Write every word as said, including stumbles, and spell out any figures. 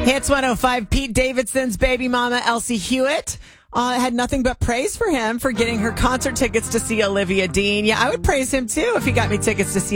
Hits one oh five, Pete Davidson's baby mama, Elsie Hewitt, uh, had nothing but praise for him for getting her concert tickets to see Olivia Dean. Yeah, I would praise him too if he got me tickets to see